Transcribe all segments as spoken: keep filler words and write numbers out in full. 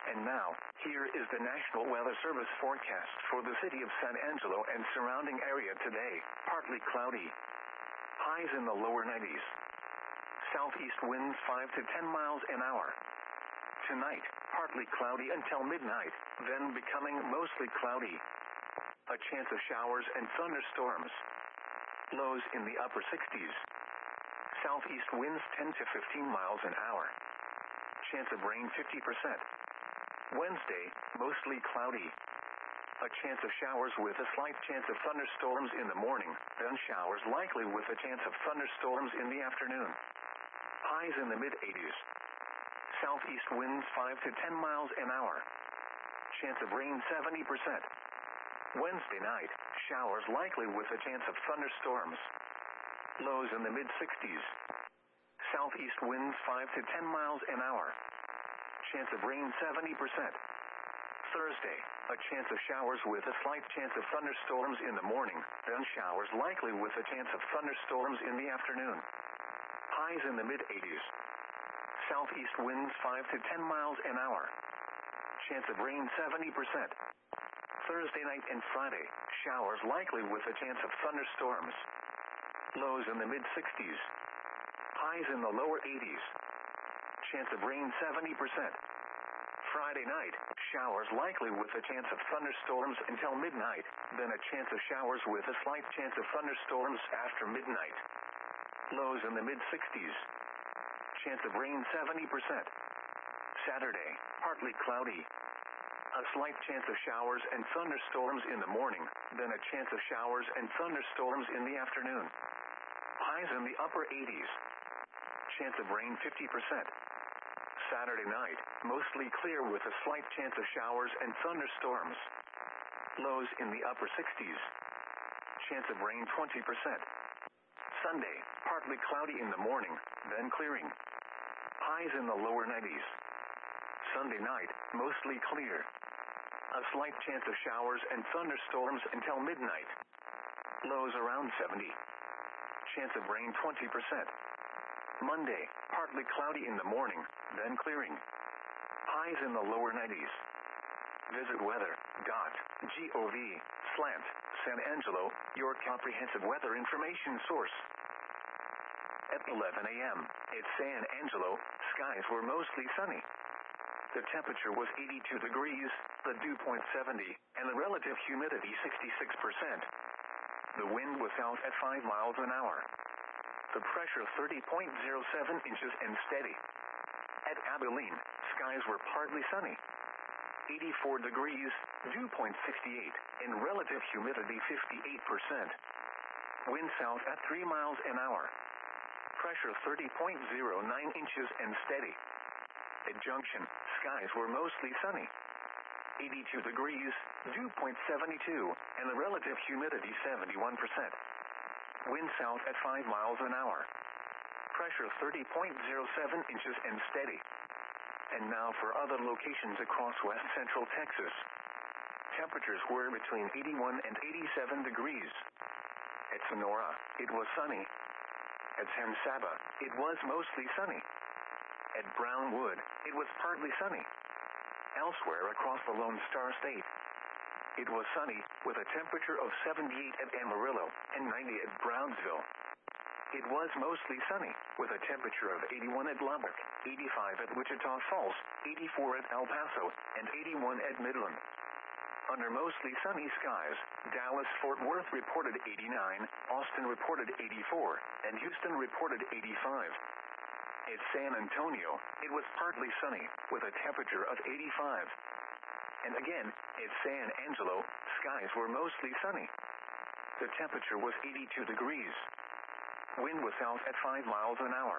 And now, here is the National Weather Service forecast for the city of San Angelo and surrounding area today. Partly cloudy. Highs in the lower nineties. Southeast winds five to ten miles an hour. Tonight, partly cloudy until midnight, then becoming mostly cloudy. A chance of showers and thunderstorms. Lows in the upper sixties. Southeast winds ten to fifteen miles an hour. Chance of rain fifty percent. Wednesday, mostly cloudy. A chance of showers with a slight chance of thunderstorms in the morning, then showers likely with a chance of thunderstorms in the afternoon. Highs in the mid-eighties. Southeast winds five to ten miles an hour. Chance of rain seventy percent. Wednesday night, showers likely with a chance of thunderstorms. Lows in the mid-sixties. Southeast winds five to ten miles an hour. Chance of rain seventy percent. Thursday, a chance of showers with a slight chance of thunderstorms in the morning, then showers likely with a chance of thunderstorms in the afternoon. Highs in the mid-eighties. Southeast winds five to ten miles an hour. Chance of rain seventy percent. Thursday night and Friday, showers likely with a chance of thunderstorms. Lows in the mid-sixties. Highs in the lower eighties. Chance of rain seventy percent. Friday night, showers likely with a chance of thunderstorms until midnight, then a chance of showers with a slight chance of thunderstorms after midnight. Lows in the mid-sixties. Chance of rain seventy percent. Saturday, partly cloudy. A slight chance of showers and thunderstorms in the morning, then a chance of showers and thunderstorms in the afternoon. Highs in the upper eighties. Chance of rain fifty percent. Saturday night, mostly clear with a slight chance of showers and thunderstorms. Lows in the upper sixties. Chance of rain twenty percent. Sunday, partly cloudy in the morning, then clearing. Highs in the lower nineties. Sunday night, mostly clear. A slight chance of showers and thunderstorms until midnight. Lows around seventy. Chance of rain twenty percent. Monday, partly cloudy in the morning, then clearing. Highs in the lower nineties. Visit weather.gov slant San Angelo, your comprehensive weather information source. At eleven a.m. at San Angelo, skies were mostly sunny. The temperature was eighty-two degrees, the dew point seventy, and the relative humidity sixty-six percent. The wind was south at five miles an hour. The pressure thirty point zero seven inches and steady. At Abilene, skies were partly sunny. eighty-four degrees, dew point sixty-eight, and relative humidity fifty-eight percent. Wind south at three miles an hour. Pressure thirty point zero nine inches and steady. At Junction, skies were mostly sunny. eighty-two degrees, dew point seventy-two, and the relative humidity seventy-one percent. Wind south at five miles an hour. Pressure thirty point zero seven inches and steady. And now for other locations across west central Texas. Temperatures were between eighty-one and eighty-seven degrees. At Sonora, it was sunny. At San Saba, it was mostly sunny. At Brownwood, it was partly sunny. Elsewhere across the Lone Star State, it was sunny, with a temperature of seventy-eight at Amarillo and ninety at Brownsville. It was mostly sunny, with a temperature of eighty-one at Lubbock, eighty-five at Wichita Falls, eighty-four at El Paso, and eighty-one at Midland. Under mostly sunny skies, Dallas-Fort Worth reported eighty-nine, Austin reported eighty-four, and Houston reported eighty-five. At San Antonio, it was partly sunny, with a temperature of eighty-five. And again, at San Angelo, skies were mostly sunny. The temperature was eighty-two degrees. Wind was south at five miles an hour.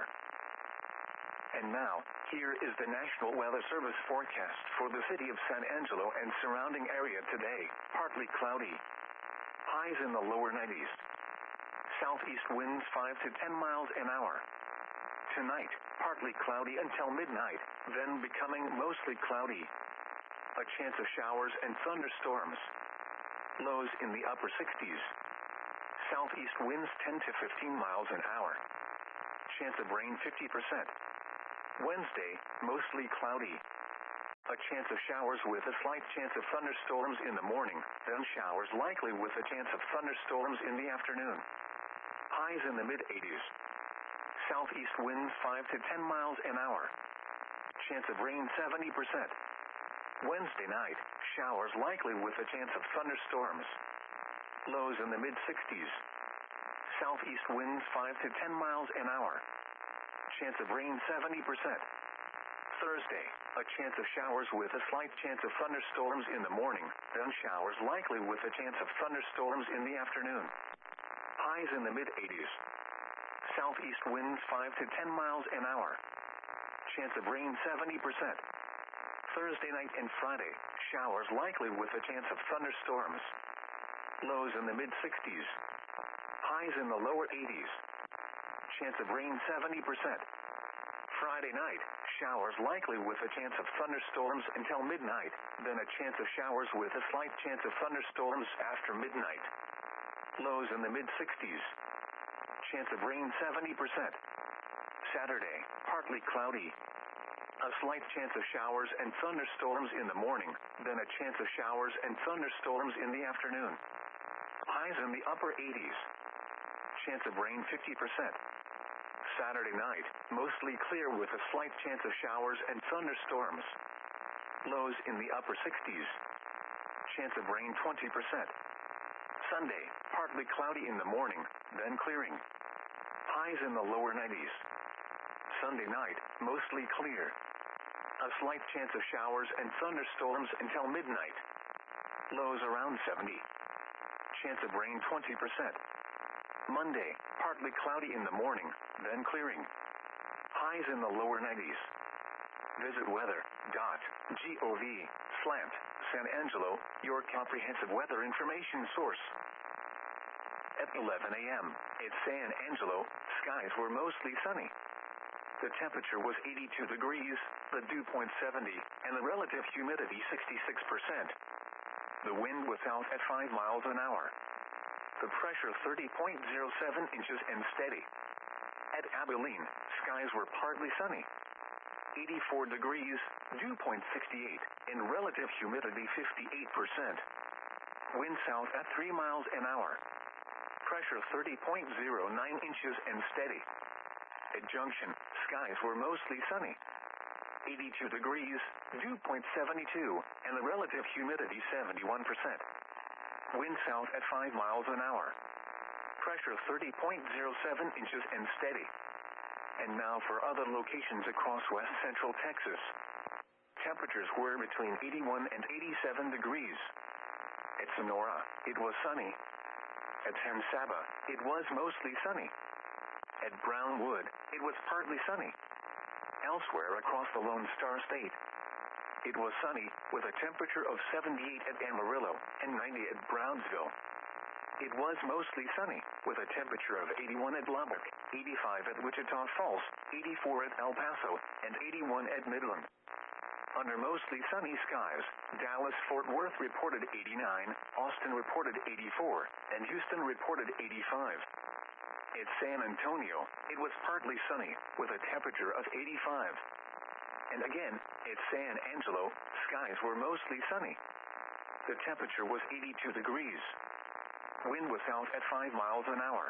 And now, here is the National Weather Service forecast for the city of San Angelo and surrounding area today. Partly cloudy. Highs in the lower nineties. Southeast winds five to ten miles an hour. Tonight, partly cloudy until midnight, then becoming mostly cloudy. A chance of showers and thunderstorms. Lows in the upper sixties. Southeast winds ten to fifteen miles an hour. Chance of rain fifty percent. Wednesday, mostly cloudy. A a chance of showers with a slight chance of thunderstorms in the morning, then showers likely with a chance of thunderstorms in the afternoon. Highs in the mid eighties. Southeast winds five to ten miles an hour. Chance of rain seventy percent. Wednesday night, showers likely with a chance of thunderstorms. Lows in the mid sixties. Southeast winds five to ten miles an hour. Chance of rain seventy percent. Thursday, a chance of showers with a slight chance of thunderstorms in the morning, then showers likely with a chance of thunderstorms in the afternoon. Highs in the mid eighties. Southeast winds five to ten miles an hour. Chance of rain seventy percent. Thursday night and Friday, showers likely with a chance of thunderstorms. Lows in the mid sixties. Highs in the lower eighties. Chance of rain seventy percent. Friday night, showers likely with a chance of thunderstorms until midnight, then a chance of showers with a slight chance of thunderstorms after midnight. Lows in the mid sixties. Chance of rain seventy percent. Saturday, partly cloudy. A slight chance of showers and thunderstorms in the morning, then a chance of showers and thunderstorms in the afternoon. Highs in the upper eighties. Chance of rain fifty percent. Saturday night, mostly clear with a slight chance of showers and thunderstorms. Lows in the upper sixties. Chance of rain twenty percent. Sunday, partly cloudy in the morning, then clearing. Highs in the lower nineties. Sunday night, mostly clear. A slight chance of showers and thunderstorms until midnight. Lows around seventy. Chance of rain twenty percent. Monday, partly cloudy in the morning, then clearing. Highs in the lower nineties. Visit weather dot gov slash San Angelo, your comprehensive weather information source. At eleven a m at San Angelo, skies were mostly sunny. The temperature was eighty-two degrees, the dew point seventy, and the relative humidity sixty-six percent. The wind was out at five miles an hour. The pressure thirty point zero seven inches and steady. At Abilene, skies were partly sunny. eighty-four degrees, dew point sixty-eight, and relative humidity fifty-eight percent. Wind south at three miles an hour. Pressure thirty point zero nine inches and steady. At Junction, skies were mostly sunny. eighty-two degrees, dew point seventy-two, and the relative humidity seventy-one percent. Wind south at five miles an hour. Pressure thirty point zero seven inches and steady. And now for other locations across west central Texas. Temperatures were between eighty-one and eighty-seven degrees. At Sonora, it was sunny. At San Saba, it was mostly sunny. At Brownwood, it was partly sunny. Elsewhere across the Lone Star State, it was sunny, with a temperature of seventy-eight at Amarillo and ninety at Brownsville. It was mostly sunny, with a temperature of eighty-one at Lubbock, eighty-five at Wichita Falls, eighty-four at El Paso, and eighty-one at Midland. Under mostly sunny skies, Dallas-Fort Worth reported eighty-nine, Austin reported eighty-four, and Houston reported eighty-five. At San Antonio, it was partly sunny, with a temperature of eighty-five. And again, at San Angelo, skies were mostly sunny. The temperature was eighty-two degrees. Wind was out at five miles an hour.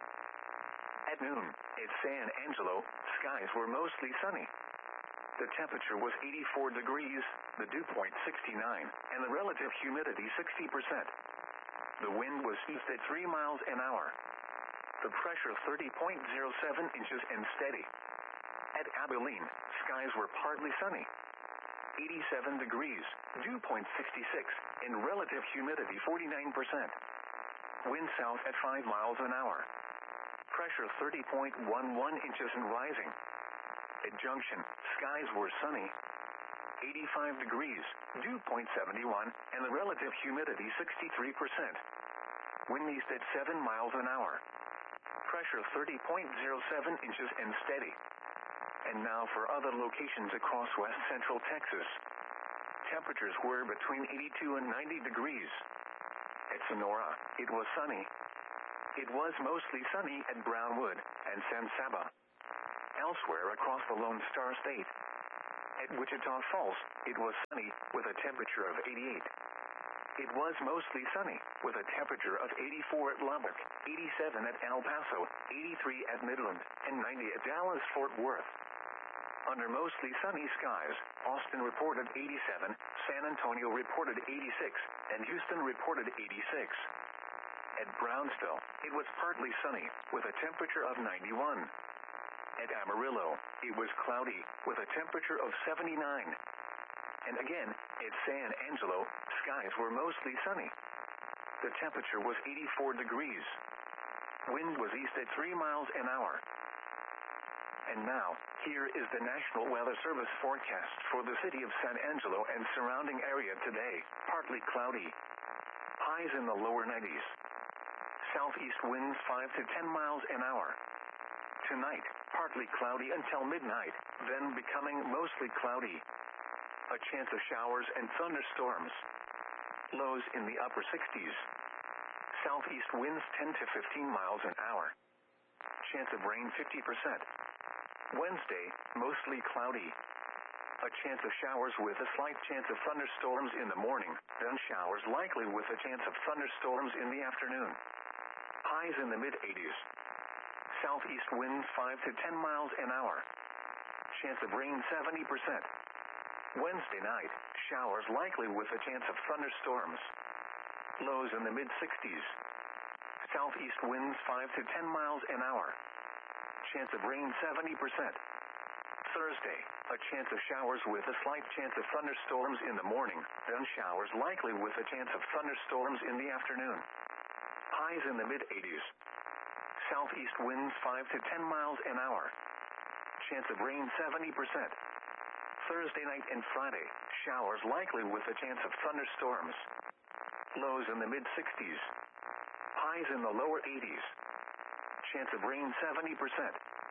At noon, at San Angelo, skies were mostly sunny. The temperature was eighty-four degrees, the dew point sixty-nine, and the relative humidity sixty percent. The wind was east at three miles an hour. The pressure thirty point zero seven inches and steady. At Abilene, skies were partly sunny. eighty-seven degrees, dew point sixty-six, and relative humidity forty-nine percent. Wind south at five miles an hour. Pressure thirty point one one inches and rising. At Junction, skies were sunny. eighty-five degrees, dew point seventy-one, and the relative humidity sixty-three percent. Wind east at seven miles an hour. Pressure thirty point zero seven inches and steady. And now for other locations across west central Texas. Temperatures were between eighty-two and ninety degrees. At Sonora, it was sunny. It was mostly sunny at Brownwood and San Saba. Elsewhere across the Lone Star State. At At Wichita Falls, it was sunny, with a temperature of eighty-eight. It was mostly sunny, with a temperature of eighty-four at Lubbock, eighty-seven at El Paso, eighty-three at Midland, and ninety at Dallas-Fort Worth. Under mostly sunny skies, Austin reported eighty-seven, San Antonio reported eighty-six, and Houston reported eighty-six. At Brownsville, it was partly sunny, with a temperature of ninety-one. At Amarillo, it was cloudy, with a temperature of seventy-nine. And again, at San Angelo, skies were mostly sunny. The temperature was eighty-four degrees. Wind was east at three miles an hour. And now, here is the National Weather Service forecast for the city of San Angelo and surrounding area today. Partly cloudy. Highs in the lower nineties. Southeast winds five to ten miles an hour. Tonight, partly cloudy until midnight, then becoming mostly cloudy. A chance of showers and thunderstorms. Lows in the upper sixties. Southeast winds ten to fifteen miles an hour. Chance of rain fifty percent. Wednesday, mostly cloudy. A chance of showers with a slight chance of thunderstorms in the morning, then showers likely with a chance of thunderstorms in the afternoon. Highs in the mid-eighties. Southeast winds five to ten miles an hour. Chance of rain seventy percent. Wednesday night, showers likely with a chance of thunderstorms. Lows in the mid-sixties. Southeast winds five to ten miles an hour. Chance of rain seventy percent. Thursday, a chance of showers with a slight chance of thunderstorms in the morning, then showers likely with a chance of thunderstorms in the afternoon. Highs in the mid-eighties. Southeast winds five to ten miles an hour. Chance of rain seventy percent. Thursday night and Friday, showers likely with a chance of thunderstorms. Lows in the mid-sixties. Highs in the lower eighties. Chance of rain seventy percent.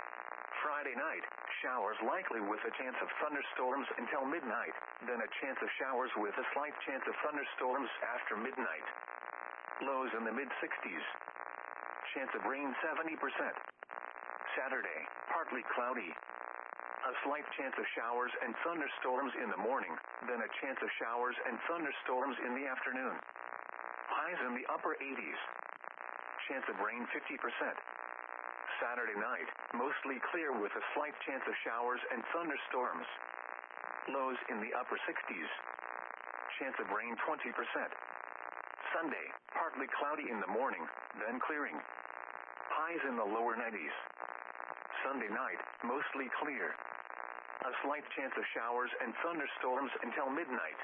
Friday night, showers likely with a chance of thunderstorms until midnight, then a chance of showers with a slight chance of thunderstorms after midnight. Lows in the mid-sixties. Chance of rain seventy percent. Saturday, partly cloudy. A slight chance of showers and thunderstorms in the morning, then a chance of showers and thunderstorms in the afternoon. Highs in the upper eighties. Chance of rain fifty percent. Saturday night, mostly clear with a slight chance of showers and thunderstorms. Lows in the upper sixties. Chance of rain twenty percent. Sunday, partly cloudy in the morning, then clearing. Highs in the lower nineties. Sunday night, mostly clear. A slight chance of showers and thunderstorms until midnight.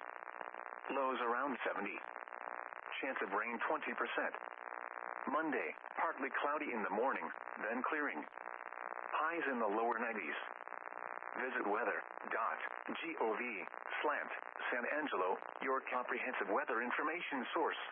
Lows around seventy. Chance of rain twenty percent. Monday, partly cloudy in the morning, then clearing. Highs in the lower nineties. Visit weather dot gov slash San Angelo, your comprehensive weather information source.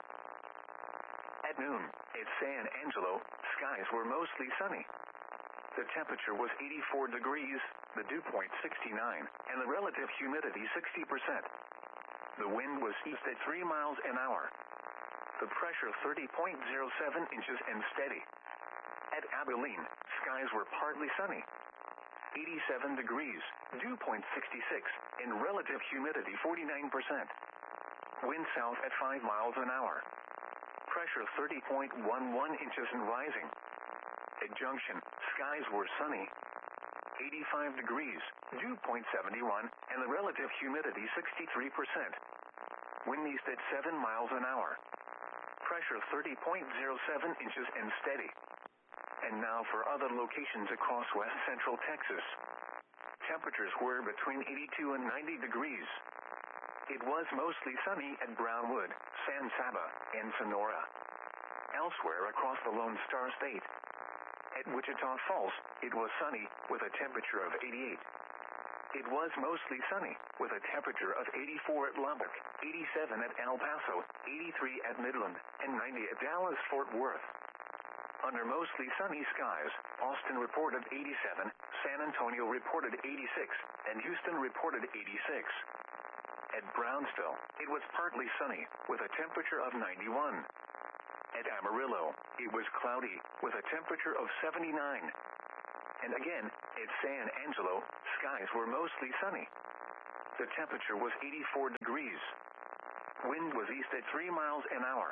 At noon, at San Angelo, skies were mostly sunny. The temperature was eighty-four degrees, the dew point sixty-nine, and the relative humidity sixty percent. The wind was east at three miles an hour. The pressure thirty point zero seven inches and steady. At Abilene, skies were partly sunny. eighty-seven degrees, dew point sixty-six, and relative humidity forty-nine percent. Wind south at five miles an hour. Pressure thirty point one one inches and rising. At Junction, skies were sunny. eighty-five degrees, dew point seventy-one, and the relative humidity sixty-three percent. Wind east at seven miles an hour. Pressure thirty point zero seven inches and steady. And now for other locations across west central Texas. Temperatures were between eighty-two and ninety degrees. It was mostly sunny at Brownwood, San Saba, and Sonora. Elsewhere across the Lone Star State. At Wichita Falls, it was sunny, with a temperature of eighty-eight. It was mostly sunny, with a temperature of eighty-four at Lubbock, eighty-seven at El Paso, eighty-three at Midland, and ninety at Dallas-Fort Worth. Under mostly sunny skies, Austin reported eighty-seven, San Antonio reported eighty-six, and Houston reported eighty-six. At Brownsville, it was partly sunny, with a temperature of ninety-one. At Amarillo, it was cloudy, with a temperature of seventy-nine. And again, at San Angelo, skies were mostly sunny. The temperature was eighty-four degrees. Wind was east at three miles an hour.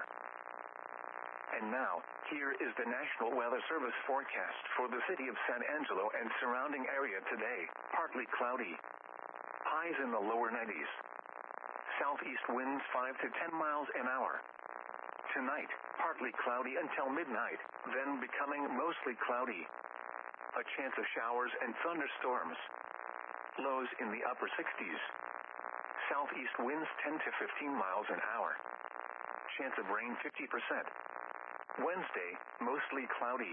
And now, here is the National Weather Service forecast for the city of San Angelo and surrounding area today. Partly cloudy. Highs in the lower nineties. Southeast winds five to ten miles an hour. Tonight, partly cloudy until midnight, then becoming mostly cloudy. A chance of showers and thunderstorms. Lows in the upper sixties. Southeast winds ten to fifteen miles an hour. Chance of rain fifty percent. Wednesday, mostly cloudy.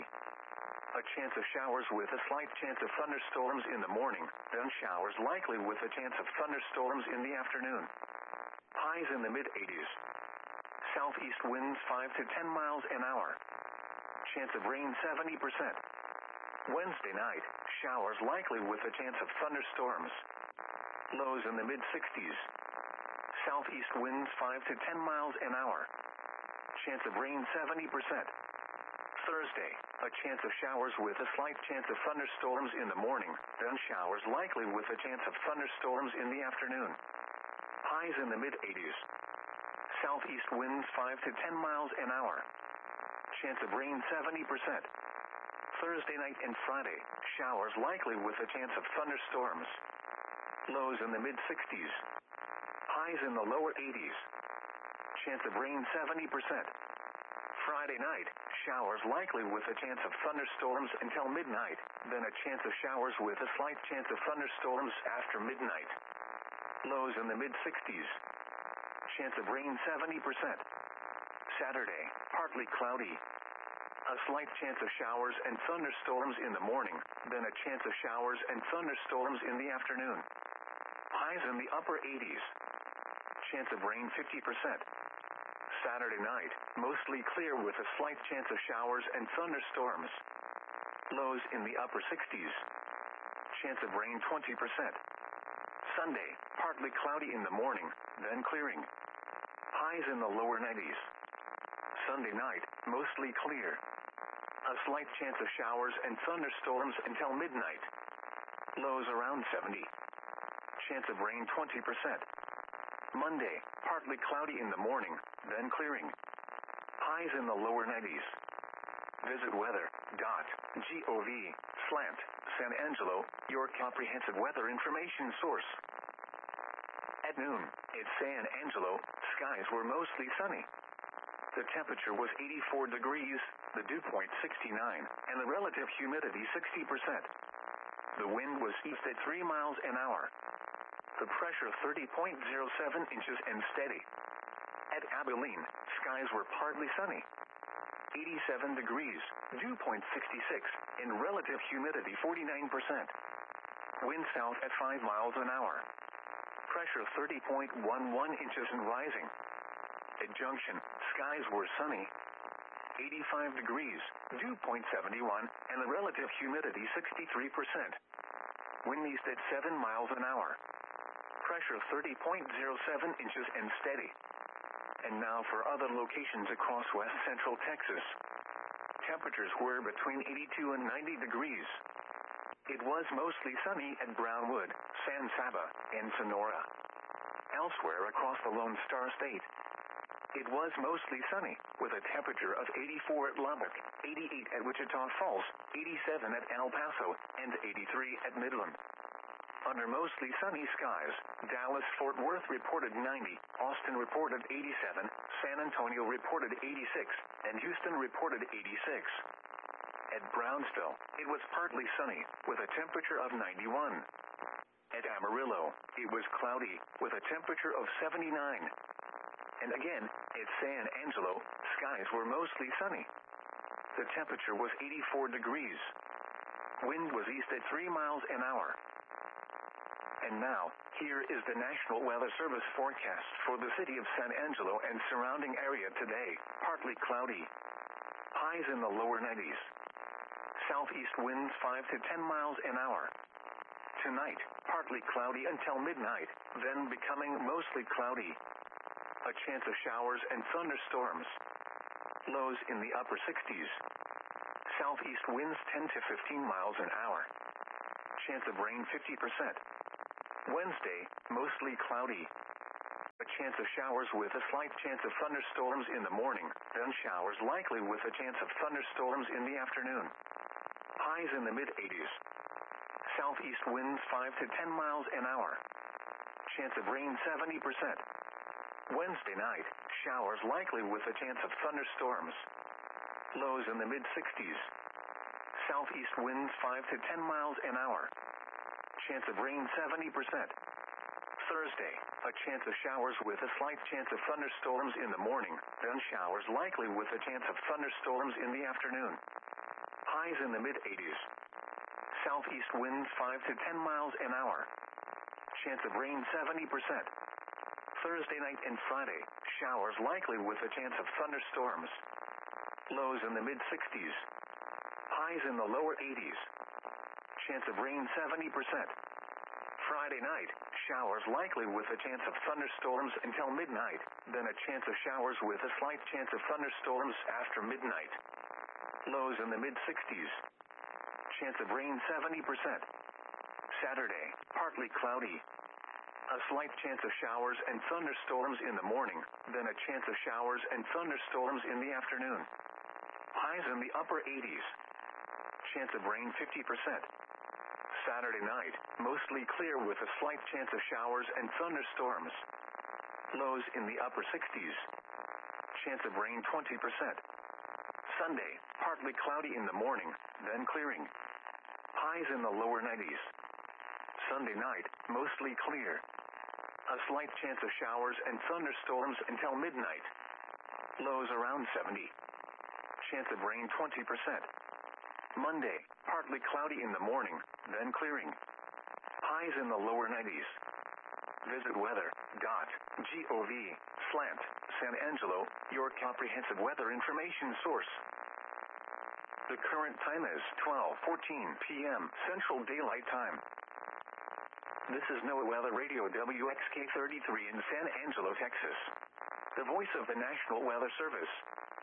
A chance of showers with a slight chance of thunderstorms in the morning, then showers likely with a chance of thunderstorms in the afternoon. Highs in the mid-eighties. Southeast winds five to ten miles an hour. Chance of rain seventy percent. Wednesday night, showers likely with a chance of thunderstorms. Lows in the mid-sixties. Southeast winds five to ten miles an hour. Chance of rain seventy percent. Thursday, a chance of showers with a slight chance of thunderstorms in the morning, then showers likely with a chance of thunderstorms in the afternoon. Highs in the mid-eighties. Southeast winds five to ten miles an hour. Chance of rain seventy percent. Thursday night and Friday, showers likely with a chance of thunderstorms. Lows in the mid-sixties. Highs in the lower eighties. Chance of rain seventy percent. Friday night, showers likely with a chance of thunderstorms until midnight, then a chance of showers with a slight chance of thunderstorms after midnight. Lows in the mid-sixties. Chance of rain seventy percent. Saturday, partly cloudy. A slight chance of showers and thunderstorms in the morning, then a chance of showers and thunderstorms in the afternoon. Highs in the upper eighties. Chance of rain fifty percent. Saturday night, mostly clear with a slight chance of showers and thunderstorms. Lows in the upper sixties. Chance of rain twenty percent. Sunday, partly cloudy in the morning, then clearing. Highs in the lower nineties. Sunday night, mostly clear. A slight chance of showers and thunderstorms until midnight. Lows around seventy. Chance of rain twenty percent. Monday, partly cloudy in the morning, then clearing. Highs in the lower nineties. Visit weather dot gov slant San Angelo, your comprehensive weather information source. At noon, in San Angelo, skies were mostly sunny. The temperature was eighty-four degrees, the dew point sixty-nine, and the relative humidity sixty percent. The wind was east at three miles an hour. The pressure thirty point zero seven inches and steady. At Abilene, skies were partly sunny. eighty-seven degrees, dew point sixty-six, and relative humidity forty-nine percent. Wind south at five miles an hour. Pressure thirty point one one inches and rising. At Junction, skies were sunny. eighty-five degrees, dew point seventy-one, and the relative humidity sixty-three percent. Wind east at seven miles an hour. Pressure thirty point zero seven inches and steady. And now for other locations across west central Texas. Temperatures were between eighty-two and ninety degrees. It was mostly sunny at Brownwood, San Saba, and Sonora. Elsewhere across the Lone Star State, it was mostly sunny, with a temperature of eighty-four at Lubbock, eighty-eight at Wichita Falls, eighty-seven at El Paso, and eighty-three at Midland. Under mostly sunny skies, Dallas-Fort Worth reported ninety, Austin reported eighty-seven, San Antonio reported eighty-six, and Houston reported eighty-six. At Brownsville, it was partly sunny, with a temperature of ninety-one. At Amarillo, it was cloudy, with a temperature of seventy-nine. And again, at San Angelo, skies were mostly sunny. The temperature was eighty-four degrees. Wind was east at three miles an hour. And now, here is the National Weather Service forecast for the city of San Angelo and surrounding area today. Partly cloudy. Highs in the lower nineties. Southeast winds five to ten miles an hour. Tonight, partly cloudy until midnight, then becoming mostly cloudy. A chance of showers and thunderstorms. Lows in the upper sixties. Southeast winds ten to fifteen miles an hour. Chance of rain fifty percent. Wednesday, mostly cloudy. A chance of showers with a slight chance of thunderstorms in the morning, then showers likely with a chance of thunderstorms in the afternoon. Highs in the mid eighties. Southeast winds five to ten miles an hour. Chance of rain seventy percent. Wednesday night, showers likely with a chance of thunderstorms. Lows in the mid sixties. Southeast winds five to ten miles an hour. Chance of rain seventy percent. Thursday, a chance of showers with a slight chance of thunderstorms in the morning, then showers likely with a chance of thunderstorms in the afternoon. Highs in the mid eighties. Southeast winds five to ten miles an hour. Chance of rain seventy percent. Thursday night and Friday, showers likely with a chance of thunderstorms. Lows in the mid sixties. Highs in the lower eighties. Chance of rain seventy percent. Friday night, showers likely with a chance of thunderstorms until midnight, then a chance of showers with a slight chance of thunderstorms after midnight. Lows in the mid sixties. Chance of rain seventy percent. Saturday, partly cloudy. A slight chance of showers and thunderstorms in the morning, then a chance of showers and thunderstorms in the afternoon. Highs in the upper eighties. Chance of rain fifty percent. Saturday night, mostly clear with a slight chance of showers and thunderstorms. Lows in the upper sixties. Chance of rain twenty percent. Sunday, partly cloudy in the morning, then clearing. Highs in the lower nineties. Sunday night, mostly clear. A slight chance of showers and thunderstorms until midnight. Lows around seventy. Chance of rain twenty percent. Monday, partly cloudy in the morning, then clearing. Highs in the lower nineties. Visit weather dot gov slash San Angelo, your comprehensive weather information source. The current time is twelve fourteen p.m. Central Daylight Time. This is NOAA Weather Radio W X K thirty-three in San Angelo, Texas. The voice of the National Weather Service.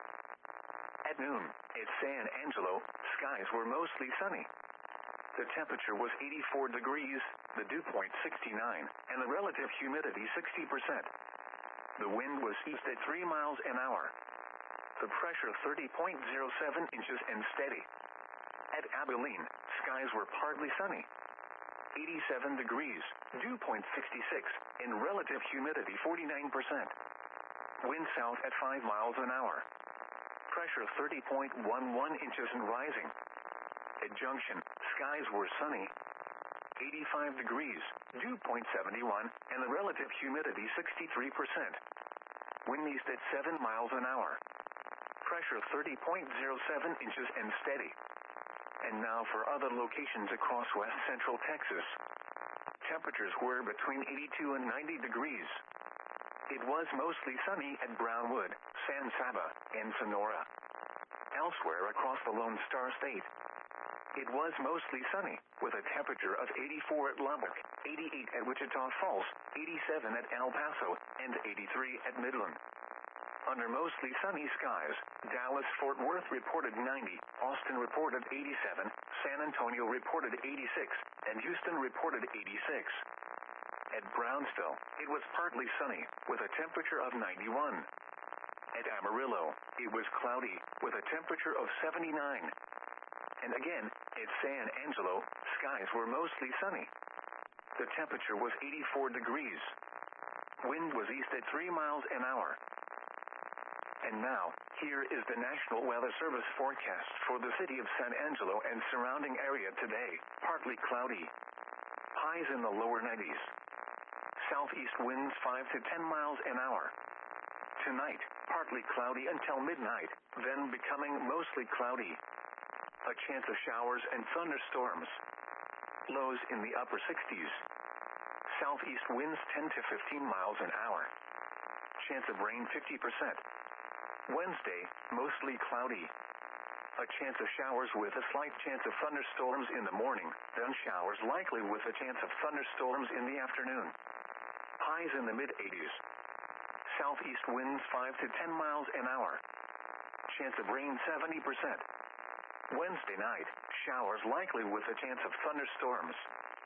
At noon, at San Angelo, skies were mostly sunny. The temperature was eighty-four degrees, the dew point sixty-nine, and the relative humidity sixty percent. The wind was east at three miles an hour. The pressure thirty point zero seven inches and steady. At Abilene, skies were partly sunny. eighty-seven degrees, dew point sixty-six, and relative humidity forty-nine percent. Wind south at five miles an hour. Pressure thirty point one one inches and rising. At Junction, skies were sunny. eighty-five degrees, dew point seventy-one, and the relative humidity sixty-three percent. Wind east at seven miles an hour. Pressure thirty point zero seven inches and steady. And now for other locations across west central Texas. Temperatures were between eighty-two and ninety degrees. It was mostly sunny at Brownwood, San Saba, and Sonora. Elsewhere across the Lone Star State, it was mostly sunny, with a temperature of eighty-four at Lubbock, eighty-eight at Wichita Falls, eighty-seven at El Paso, and eighty-three at Midland. Under mostly sunny skies, Dallas-Fort Worth reported ninety, Austin reported eighty-seven, San Antonio reported eighty-six, and Houston reported eighty-six. At Brownsville, it was partly sunny, with a temperature of ninety-one. At Amarillo, it was cloudy, with a temperature of seventy-nine. And again, at San Angelo, skies were mostly sunny. The temperature was eighty-four degrees. Wind was east at three miles an hour. And now, here is the National Weather Service forecast for the city of San Angelo and surrounding area today. Partly cloudy. Highs in the lower nineties. Southeast winds five to ten miles an hour. Tonight, partly cloudy until midnight, then becoming mostly cloudy. A chance of showers and thunderstorms. Lows in the upper sixties. Southeast winds ten to fifteen miles an hour. Chance of rain fifty percent. Wednesday, mostly cloudy. A chance of showers with a slight chance of thunderstorms in the morning, then showers likely with a chance of thunderstorms in the afternoon. Highs in the mid eighties. Southeast winds five to ten miles an hour. Chance of rain seventy percent. Wednesday night, showers likely with a chance of thunderstorms.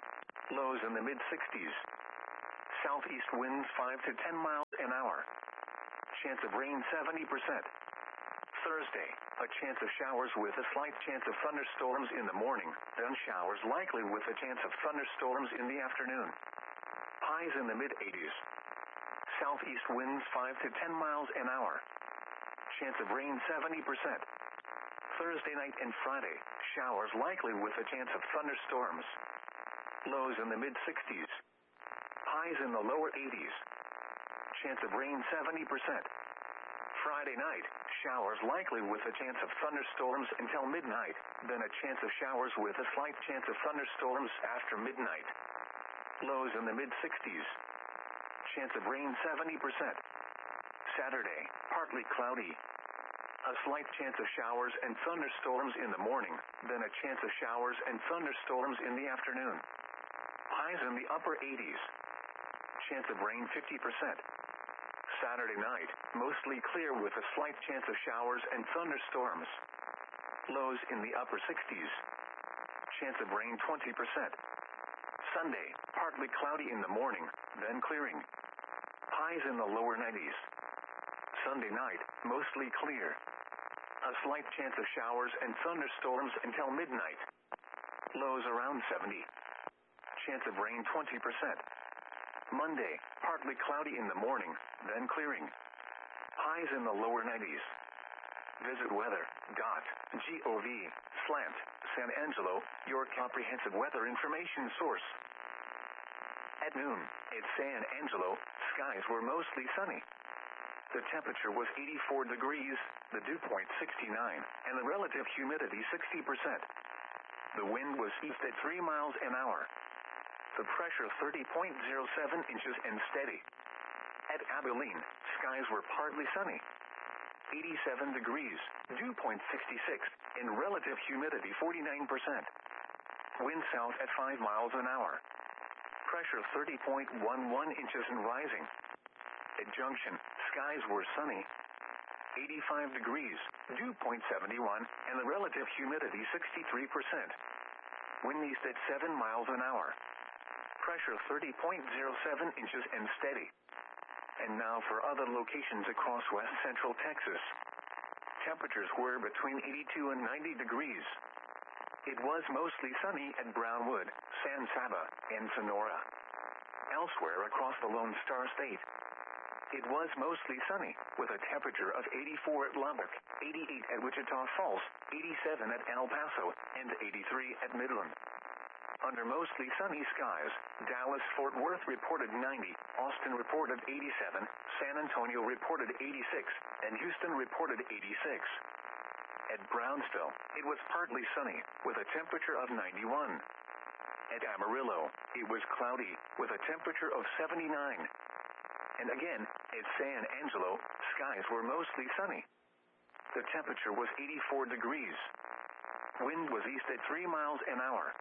Lows in the mid sixties. Southeast winds five to ten miles an hour. Chance of rain seventy percent. Thursday, a chance of showers with a slight chance of thunderstorms in the morning, then showers likely with a chance of thunderstorms in the afternoon. Highs in the mid eighties. Southeast winds five to ten miles an hour. Chance of rain seventy percent. Thursday night and Friday, showers likely with a chance of thunderstorms. Lows in the mid sixties. Highs in the lower eighties. Chance of rain seventy percent. Friday night, showers likely with a chance of thunderstorms until midnight, then a chance of showers with a slight chance of thunderstorms after midnight. Lows in the mid sixties. Chance of rain seventy percent. Saturday, partly cloudy. A slight chance of showers and thunderstorms in the morning, then a chance of showers and thunderstorms in the afternoon. Highs in the upper eighties. Chance of rain fifty percent. Saturday night, mostly clear with a slight chance of showers and thunderstorms. Lows in the upper sixties. Chance of rain twenty percent. Sunday, partly cloudy in the morning, then clearing. Highs in the lower nineties. Sunday night, mostly clear. A slight chance of showers and thunderstorms until midnight. Lows around seventy. Chance of rain twenty percent. Monday, partly cloudy in the morning, then clearing. Highs in the lower nineties. Visit weather dot gov slash San Angelo, your comprehensive weather information source. At noon, at San Angelo, skies were mostly sunny. The temperature was eighty-four degrees, the dew point sixty-nine, and the relative humidity sixty percent. The wind was east at three miles an hour. The pressure thirty point zero seven inches and steady. At Abilene, skies were partly sunny. eighty-seven degrees, dew point sixty-six, and relative humidity forty-nine percent. Wind south at five miles an hour. Pressure thirty point one one inches and rising. At Junction, skies were sunny. eighty-five degrees, dew point seventy-one, and the relative humidity sixty-three percent. Wind east at seven miles an hour. Pressure thirty point zero seven inches and steady. And now for other locations across west central Texas. Temperatures were between eighty-two and ninety degrees. It was mostly sunny at Brownwood, San Saba, and Sonora. Elsewhere across the Lone Star State, it was mostly sunny, with a temperature of eighty-four at Lubbock, eighty-eight at Wichita Falls, eighty-seven at El Paso, and eighty-three at Midland. Under mostly sunny skies, Dallas-Fort Worth reported ninety, Austin reported eighty-seven, San Antonio reported eighty-six, and Houston reported eighty-six. At Brownsville, it was partly sunny, with a temperature of ninety-one. At Amarillo, it was cloudy, with a temperature of seventy-nine. And again, at San Angelo, skies were mostly sunny. The temperature was eighty-four degrees. Wind was east at three miles an hour.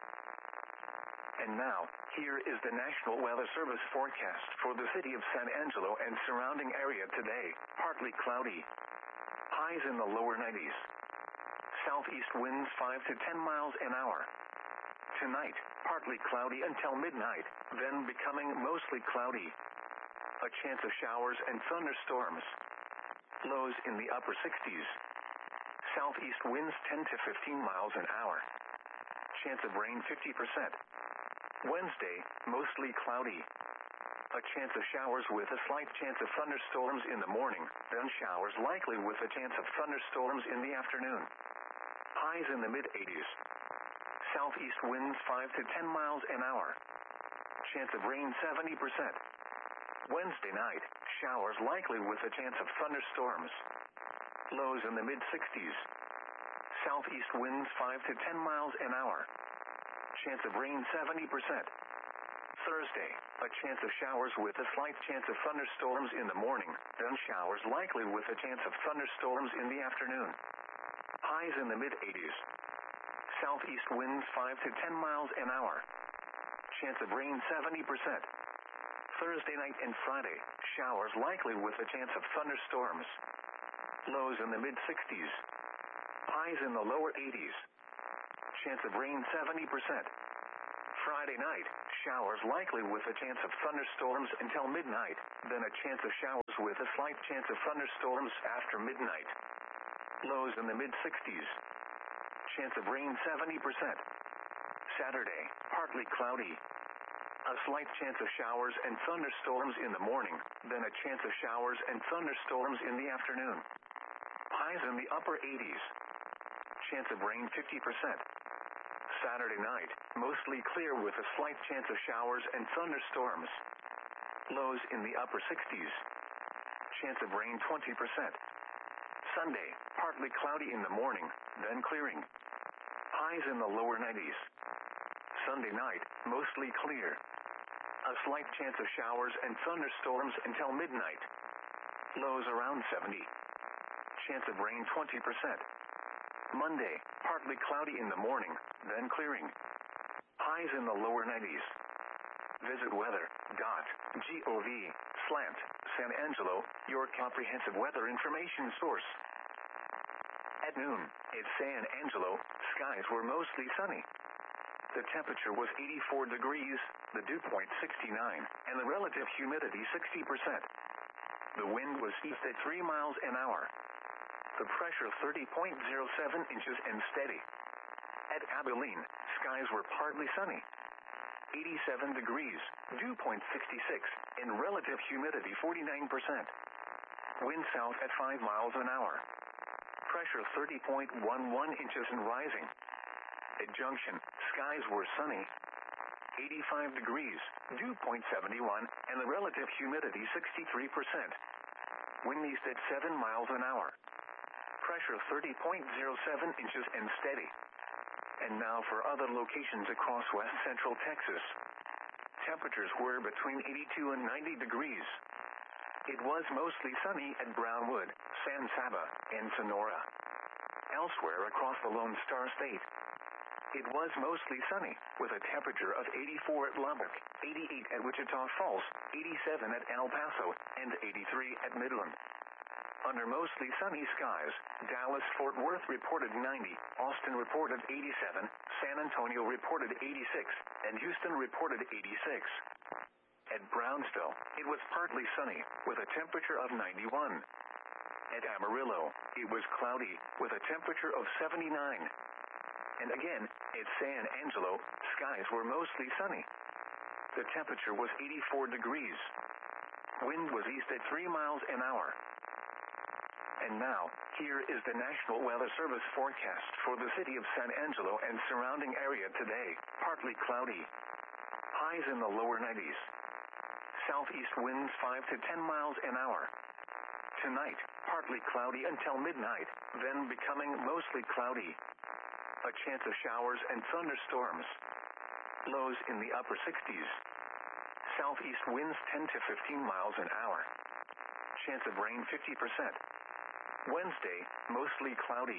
And now, here is the National Weather Service forecast for the city of San Angelo and surrounding area today. Partly cloudy. Highs in the lower nineties. Southeast winds five to ten miles an hour. Tonight, partly cloudy until midnight, then becoming mostly cloudy. A chance of showers and thunderstorms. Lows in the upper sixties. Southeast winds ten to fifteen miles an hour. Chance of rain fifty percent. Wednesday, mostly cloudy. A chance of showers with a slight chance of thunderstorms in the morning, then showers likely with a chance of thunderstorms in the afternoon. Highs in the mid eighties. Southeast winds five to ten miles an hour. Chance of rain seventy percent. Wednesday night, showers likely with a chance of thunderstorms. Lows in the mid sixties. Southeast winds five to ten miles an hour. Chance of rain seventy percent. Thursday, a chance of showers with a slight chance of thunderstorms in the morning, then showers likely with a chance of thunderstorms in the afternoon. Highs in the mid eighties. Southeast winds five to ten miles an hour. Chance of rain seventy percent. Thursday night and Friday, showers likely with a chance of thunderstorms. Lows in the mid sixties. Highs in the lower eighties. Chance of rain seventy percent. Friday night, Showers likely with a chance of thunderstorms until midnight, then a chance of showers with a slight chance of thunderstorms after midnight. Lows in the mid sixties. Chance of rain seventy percent. Saturday, partly cloudy. A slight chance of showers and thunderstorms in the morning, then a chance of showers and thunderstorms in the afternoon. Highs in the upper eighties. Chance of rain fifty percent. Saturday night, mostly clear with a slight chance of showers and thunderstorms. Lows in the upper sixties. Chance of rain twenty percent. Sunday, partly cloudy in the morning, then clearing. Highs in the lower nineties. Sunday night, mostly clear. A slight chance of showers and thunderstorms until midnight. Lows around seventy. Chance of rain twenty percent. Monday, partly cloudy in the morning, then clearing. Highs in the lower nineties. Visit weather dot gov slash San Angelo, your comprehensive weather information source. At noon, at San Angelo, skies were mostly sunny. The temperature was eighty-four degrees, the dew point sixty-nine, and the relative humidity sixty percent. The wind was east at three miles an hour. The pressure thirty point zero seven inches and steady. At Abilene, skies were partly sunny. eighty-seven degrees, dew point sixty-six, and relative humidity forty-nine percent. Wind south at five miles an hour. Pressure thirty point one one inches and rising. At Junction, skies were sunny. eighty-five degrees, dew point seventy-one, and the relative humidity sixty-three percent. Wind east at seven miles an hour. Pressure thirty point zero seven inches and steady. And now for other locations across west central Texas. Temperatures were between eighty-two and ninety degrees. It was mostly sunny at Brownwood, San Saba, and Sonora. Elsewhere across the Lone Star State, it was mostly sunny, with a temperature of eighty-four at Lubbock, eighty-eight at Wichita Falls, eighty-seven at El Paso, and eighty-three at Midland. Under mostly sunny skies, Dallas-Fort Worth reported ninety, Austin reported eighty-seven, San Antonio reported eighty-six, and Houston reported eighty-six. At Brownsville, it was partly sunny, with a temperature of ninety-one. At Amarillo, it was cloudy, with a temperature of seventy-nine. And again, at San Angelo, skies were mostly sunny. The temperature was eighty-four degrees. Wind was east at three miles an hour. And now, here is the National Weather Service forecast for the city of San Angelo and surrounding area today. Partly cloudy. Highs in the lower nineties. Southeast winds five to ten miles an hour. Tonight, partly cloudy until midnight, then becoming mostly cloudy. A chance of showers and thunderstorms. Lows in the upper sixties. Southeast winds ten to fifteen miles an hour. Chance of rain fifty percent. Wednesday, mostly cloudy.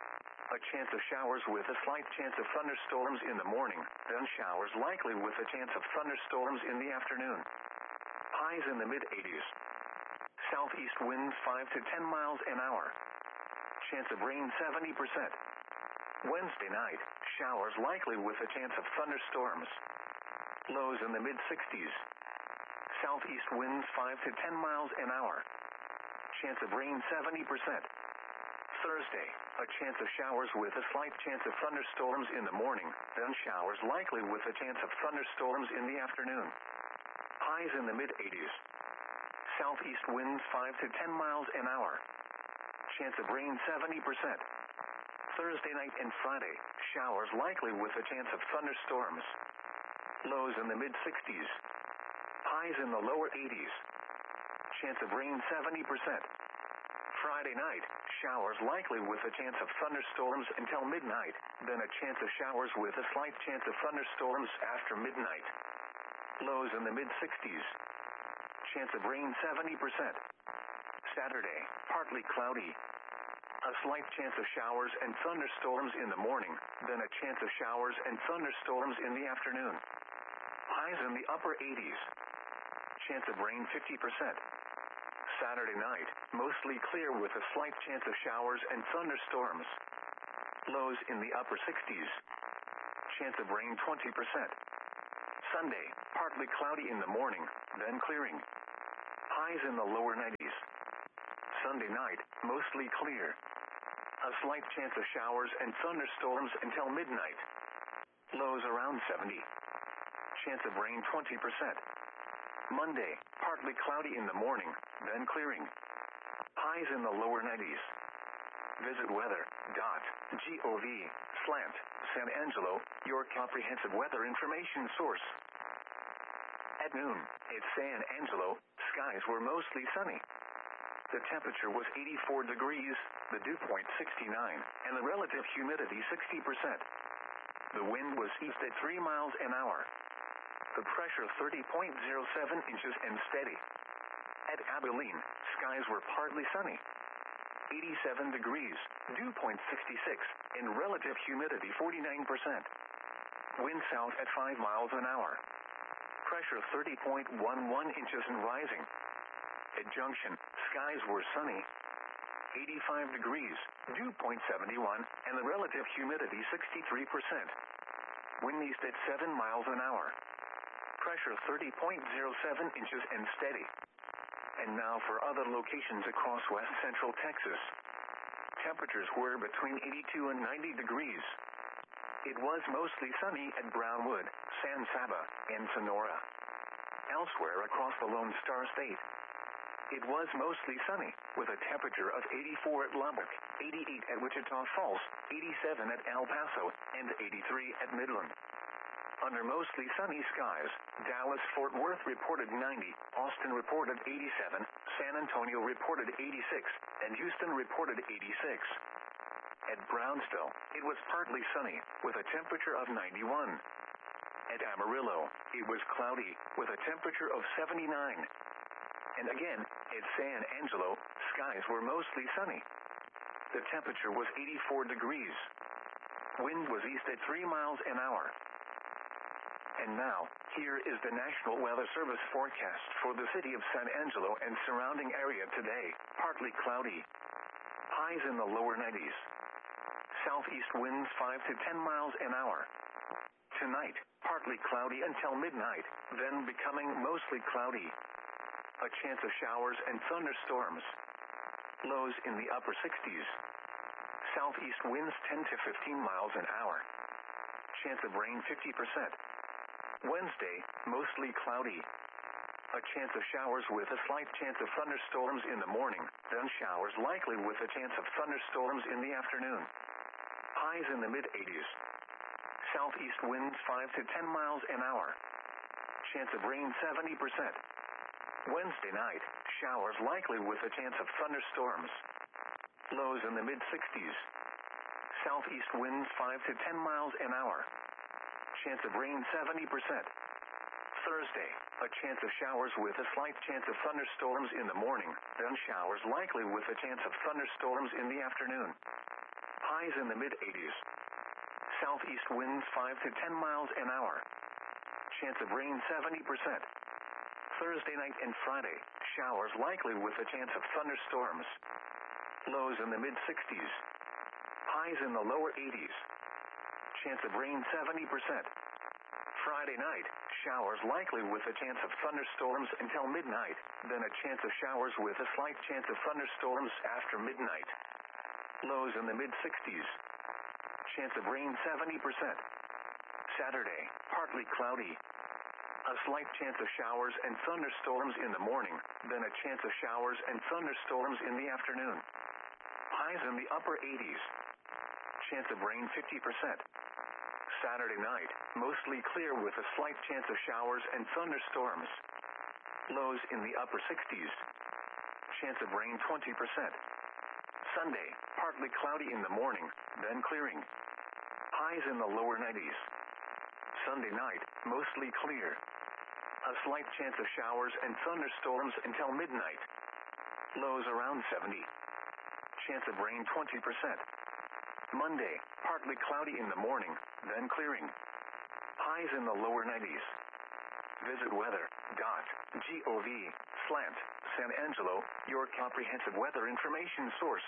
A chance of showers with a slight chance of thunderstorms in the morning, then showers likely with a chance of thunderstorms in the afternoon. Highs in the mid eighties. Southeast winds five to ten miles an hour. Chance of rain seventy percent. Wednesday night, showers likely with a chance of thunderstorms. Lows in the mid sixties. Southeast winds five to ten miles an hour. Chance of rain seventy percent. Thursday, a chance of showers with a slight chance of thunderstorms in the morning, then showers likely with a chance of thunderstorms in the afternoon. Highs in the mid eighties. Southeast winds five to ten miles an hour. Chance of rain seventy percent. Thursday night and Friday, showers likely with a chance of thunderstorms. Lows in the mid sixties. Highs in the lower eighties. Chance of rain seventy percent. Friday night, showers likely with a chance of thunderstorms until midnight, then a chance of showers with a slight chance of thunderstorms after midnight. Lows in the mid sixties. Chance of rain seventy percent. Saturday, partly cloudy. A slight chance of showers and thunderstorms in the morning, then a chance of showers and thunderstorms in the afternoon. Highs in the upper eighties. Chance of rain fifty percent. Saturday night, mostly clear with a slight chance of showers and thunderstorms. Lows in the upper sixties. Chance of rain twenty percent. Sunday, partly cloudy in the morning, then clearing. Highs in the lower nineties. Sunday night, mostly clear. A slight chance of showers and thunderstorms until midnight. Lows around seventy. Chance of rain twenty percent. Monday, partly cloudy in the morning, then clearing. Highs in the lower nineties. Visit weather.gov slant San Angelo, your comprehensive weather information source. At noon, at San Angelo, skies were mostly sunny. The temperature was eighty-four degrees, the dew point sixty-nine, and the relative humidity sixty percent. The wind was east at three miles an hour. The pressure thirty point zero seven inches and steady. At Abilene, skies were partly sunny. eighty-seven degrees, dew point sixty-six, and relative humidity forty-nine percent. Wind south at five miles an hour. Pressure thirty point one one inches and rising. At Junction, skies were sunny. eighty-five degrees, dew point seventy-one, and the relative humidity sixty-three percent. Wind east at seven miles an hour. Pressure thirty point zero seven inches and steady. And now for other locations across west central Texas. Temperatures were between eighty-two and ninety degrees. It was mostly sunny at Brownwood, San Saba, and Sonora. Elsewhere across the Lone Star State, it was mostly sunny, with a temperature of eighty-four at Lubbock, eighty-eight at Wichita Falls, eighty-seven at El Paso, and eighty-three at Midland. Under mostly sunny skies, Dallas-Fort Worth reported ninety, Austin reported eighty-seven, San Antonio reported eighty-six, and Houston reported eighty-six. At Brownsville, it was partly sunny, with a temperature of ninety-one. At Amarillo, it was cloudy, with a temperature of seventy-nine. And again, at San Angelo, skies were mostly sunny. The temperature was eighty-four degrees. Wind was east at three miles an hour. And now, here is the National Weather Service forecast for the city of San Angelo and surrounding area today. Partly cloudy. Highs in the lower nineties. Southeast winds five to ten miles an hour. Tonight, partly cloudy until midnight, then becoming mostly cloudy. A chance of showers and thunderstorms. Lows in the upper sixties. Southeast winds ten to fifteen miles an hour. Chance of rain fifty percent. Wednesday, mostly cloudy. A chance of showers with a slight chance of thunderstorms in the morning, then showers likely with a chance of thunderstorms in the afternoon. Highs in the mid-eighties. Southeast winds five to ten miles an hour. Chance of rain seventy percent. Wednesday night, showers likely with a chance of thunderstorms. Lows in the mid-sixties. Southeast winds five to ten miles an hour. Chance of rain seventy percent. Thursday, a chance of showers with a slight chance of thunderstorms in the morning, then showers likely with a chance of thunderstorms in the afternoon. Highs in the mid-eighties. Southeast winds five to ten miles an hour. Chance of rain seventy percent. Thursday night and Friday, showers likely with a chance of thunderstorms. Lows in the mid-sixties. Highs in the lower eighties. Chance of rain seventy percent. Friday night, showers likely with a chance of thunderstorms until midnight, then a chance of showers with a slight chance of thunderstorms after midnight. Lows in the mid-sixties. Chance of rain seventy percent. Saturday, partly cloudy. A slight chance of showers and thunderstorms in the morning, then a chance of showers and thunderstorms in the afternoon. Highs in the upper eighties. Chance of rain fifty percent. Saturday night, mostly clear with a slight chance of showers and thunderstorms. Lows in the upper sixties. Chance of rain twenty percent. Sunday, partly cloudy in the morning, then clearing. Highs in the lower nineties. Sunday night, mostly clear. A slight chance of showers and thunderstorms until midnight. Lows around seventy. Chance of rain twenty percent. Monday, partly cloudy in the morning, then clearing. Highs in the lower nineties. Visit weather.gov slant San Angelo, your comprehensive weather information source.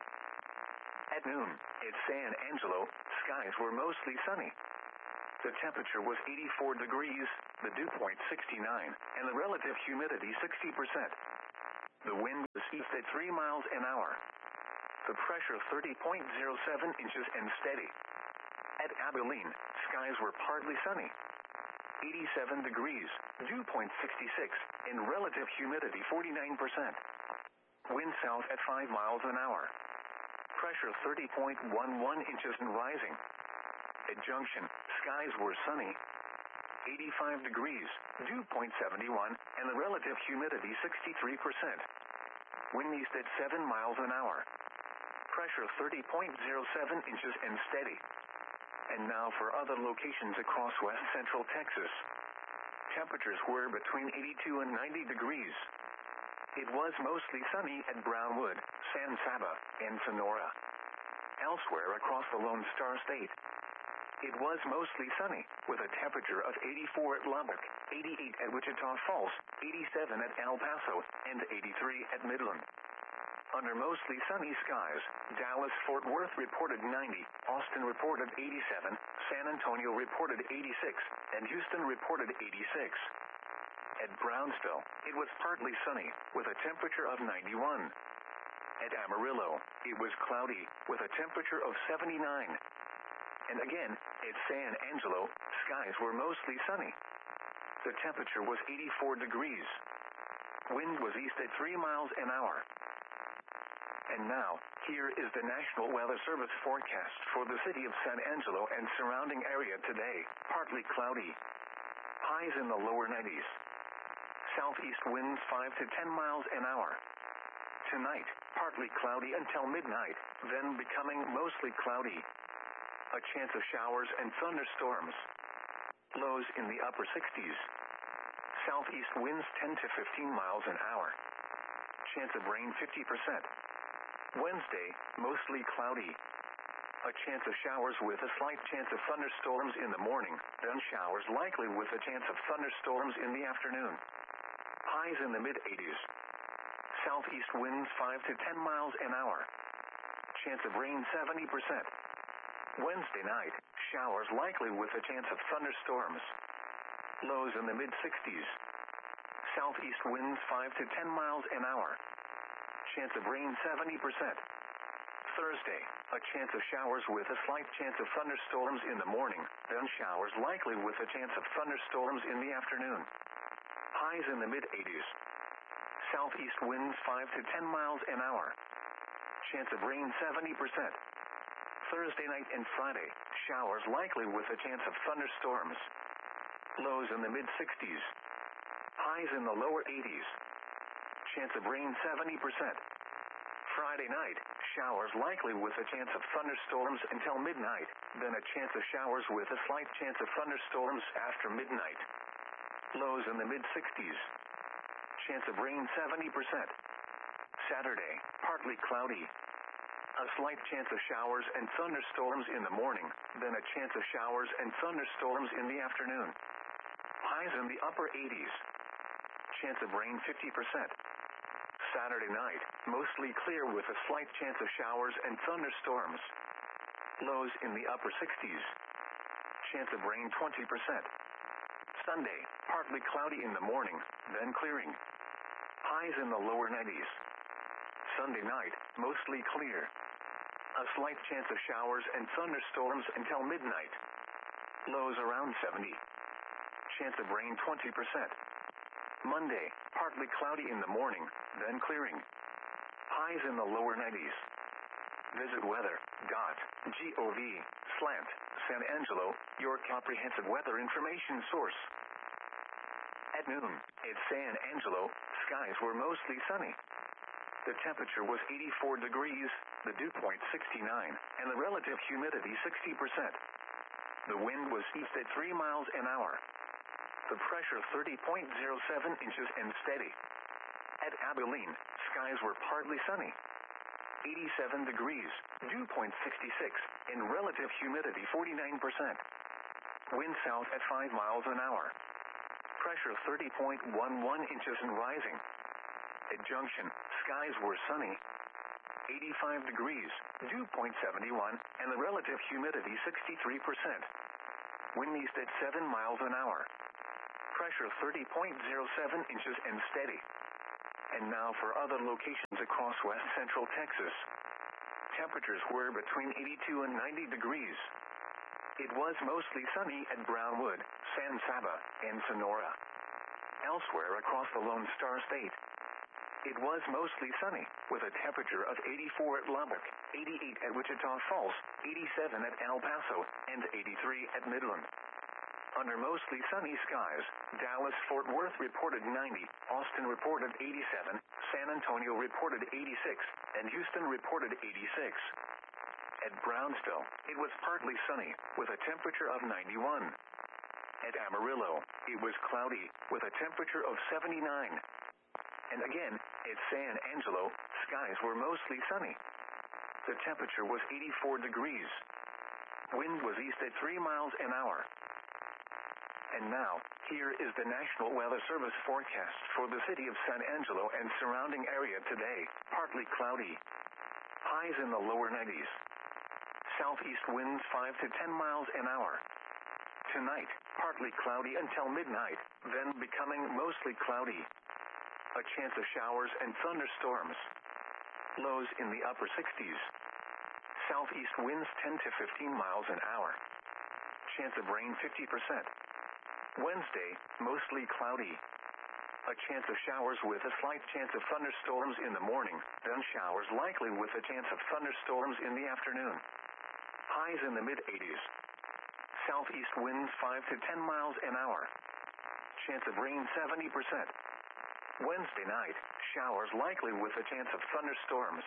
At noon, at San Angelo, skies were mostly sunny. The temperature was eighty-four degrees, the dew point sixty-nine, and the relative humidity sixty percent. The wind was east at three miles an hour. The pressure thirty point zero seven inches and steady. At Abilene, skies were partly sunny. eighty-seven degrees, dew point sixty-six, and relative humidity forty-nine percent. Wind south at five miles an hour. Pressure thirty point one one inches and rising. At Junction, skies were sunny. eighty-five degrees, dew point seventy-one, and the relative humidity sixty-three percent. Wind east at seven miles an hour. Pressure thirty point zero seven inches and steady. And now for other locations across west central Texas. Temperatures were between eighty-two and ninety degrees. It was mostly sunny at Brownwood, San Saba, and Sonora. Elsewhere across the Lone Star State, it was mostly sunny, with a temperature of eighty-four at Lubbock, eighty-eight at Wichita Falls, eighty-seven at El Paso, and eighty-three at Midland. Under mostly sunny skies, Dallas-Fort Worth reported ninety, Austin reported eighty-seven, San Antonio reported eighty-six, and Houston reported eighty-six. At Brownsville, it was partly sunny, with a temperature of ninety-one. At Amarillo, it was cloudy, with a temperature of seventy-nine. And again, at San Angelo, skies were mostly sunny. The temperature was eighty-four degrees. Wind was east at three miles an hour. And now, here is the National Weather Service forecast for the city of San Angelo and surrounding area today. Partly cloudy. Highs in the lower nineties. Southeast winds five to ten miles an hour. Tonight, partly cloudy until midnight, then becoming mostly cloudy. A chance of showers and thunderstorms. Lows in the upper sixties. Southeast winds ten to fifteen miles an hour. Chance of rain fifty percent. Wednesday, mostly cloudy. A chance of showers with a slight chance of thunderstorms in the morning, then showers likely with a chance of thunderstorms in the afternoon. Highs in the mid-eighties. Southeast winds five to ten miles an hour. Chance of rain seventy percent. Wednesday night, showers likely with a chance of thunderstorms. Lows in the mid-sixties. Southeast winds five to ten miles an hour. Chance of rain seventy percent. Thursday, a chance of showers with a slight chance of thunderstorms in the morning, then showers likely with a chance of thunderstorms in the afternoon. Highs in the mid-eighties. Southeast winds five to ten miles an hour. Chance of rain seventy percent. Thursday night and Friday, showers likely with a chance of thunderstorms. Lows in the mid-sixties. Highs in the lower eighties. Chance of rain seventy percent. Friday night, showers likely with a chance of thunderstorms until midnight, then a chance of showers with a slight chance of thunderstorms after midnight. Lows in the mid-sixties. Chance of rain seventy percent. Saturday, partly cloudy. A slight chance of showers and thunderstorms in the morning, then a chance of showers and thunderstorms in the afternoon. Highs in the upper eighties. Chance of rain fifty percent. Saturday night, mostly clear with a slight chance of showers and thunderstorms. Lows in the upper sixties. Chance of rain twenty percent. Sunday, partly cloudy in the morning, then clearing. Highs in the lower nineties. Sunday night, mostly clear. A slight chance of showers and thunderstorms until midnight. Lows around seventy. Chance of rain twenty percent. Monday, partly cloudy in the morning, then clearing. Highs in the lower nineties. Visit weather dot gov slash San Angelo, your comprehensive weather information source. At noon, at San Angelo, skies were mostly sunny. The temperature was eighty-four degrees, the dew point sixty-nine, and the relative humidity sixty percent. The wind was east at three miles an hour. The pressure thirty point zero seven inches and steady. At Abilene, skies were partly sunny. eighty-seven degrees, dew point sixty-six, and relative humidity forty-nine percent. Wind south at five miles an hour. Pressure thirty point one one inches and rising. At Junction, skies were sunny. eighty-five degrees, dew point seventy-one, and the relative humidity sixty-three percent. Wind east at seven miles an hour. Pressure thirty point zero seven inches and steady. And now for other locations across west central Texas. Temperatures were between eighty-two and ninety degrees. It was mostly sunny at Brownwood, San Saba, and Sonora. Elsewhere across the Lone Star State, it was mostly sunny, with a temperature of eighty-four at Lubbock, eighty-eight at Wichita Falls, eighty-seven at El Paso, and eighty-three at Midland. Under mostly sunny skies, Dallas-Fort Worth reported ninety, Austin reported eighty-seven, San Antonio reported eighty-six, and Houston reported eighty-six. At Brownsville, it was partly sunny, with a temperature of ninety-one. At Amarillo, it was cloudy, with a temperature of seventy-nine. And again, at San Angelo, skies were mostly sunny. The temperature was eighty-four degrees. Wind was east at three miles an hour. And now, here is the National Weather Service forecast for the city of San Angelo and surrounding area today. Partly cloudy. Highs in the lower nineties. Southeast winds five to ten miles an hour. Tonight, partly cloudy until midnight, then becoming mostly cloudy. A chance of showers and thunderstorms. Lows in the upper sixties. Southeast winds ten to fifteen miles an hour. Chance of rain fifty percent. Wednesday, mostly cloudy. A chance of showers with a slight chance of thunderstorms in the morning, then showers likely with a chance of thunderstorms in the afternoon. Highs in the mid-eighties. Southeast winds five to ten miles an hour. Chance of rain seventy percent. Wednesday night, showers likely with a chance of thunderstorms.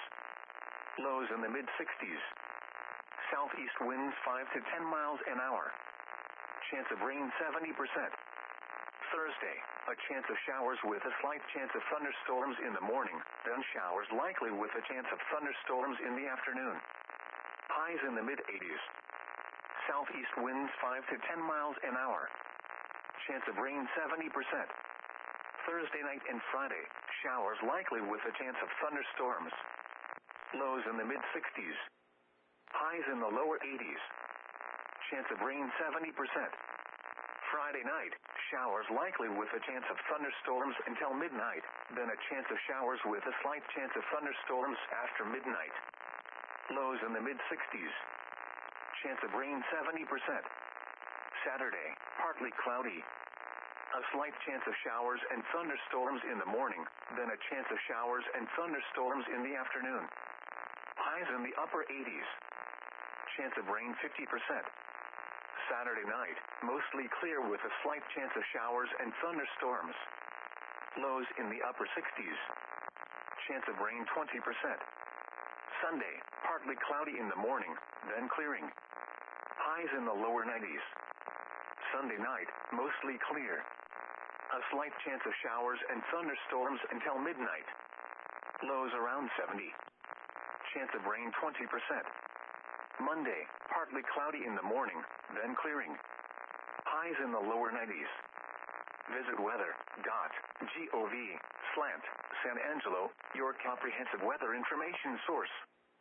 Lows in the mid-sixties. Southeast winds five to ten miles an hour. Chance of rain seventy percent. Thursday, a chance of showers with a slight chance of thunderstorms in the morning, then showers likely with a chance of thunderstorms in the afternoon. Highs in the mid-eighties. Southeast winds five to ten miles an hour. Chance of rain seventy percent. Thursday night and Friday, showers likely with a chance of thunderstorms. Lows in the mid-sixties. Highs in the lower eighties. Chance of rain seventy percent. Friday night, showers likely with a chance of thunderstorms until midnight, then a chance of showers with a slight chance of thunderstorms after midnight. Lows in the mid-sixties. Chance of rain seventy percent. Saturday, partly cloudy. A slight chance of showers and thunderstorms in the morning, then a chance of showers and thunderstorms in the afternoon. Highs in the upper eighties. Chance of rain fifty percent. Saturday night, mostly clear with a slight chance of showers and thunderstorms. Lows in the upper sixties. Chance of rain twenty percent. Sunday, partly cloudy in the morning, then clearing. Highs in the lower nineties. Sunday night, mostly clear. A slight chance of showers and thunderstorms until midnight. Lows around seventy. Chance of rain twenty percent. Monday, partly cloudy in the morning, then clearing. Highs in the lower nineties. Visit weather dot gov slash San Angelo, your comprehensive weather information source.